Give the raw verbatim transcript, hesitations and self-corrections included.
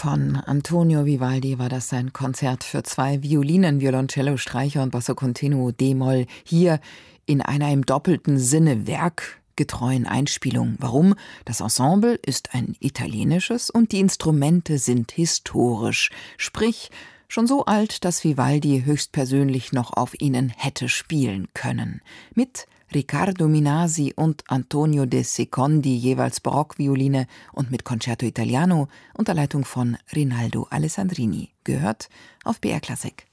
Von Antonio Vivaldi war das sein Konzert für zwei Violinen, Violoncello, Streicher und Basso Continuo d-Moll, hier in einer im doppelten Sinne werkgetreuen Einspielung. Warum? Das Ensemble ist ein italienisches und die Instrumente sind historisch, sprich schon so alt, dass Vivaldi höchstpersönlich noch auf ihnen hätte spielen können. Mit Riccardo Minasi und Antonio De Secondi, jeweils Barockvioline, und mit Concerto Italiano unter Leitung von Rinaldo Alessandrini. Gehört auf B R Klassik.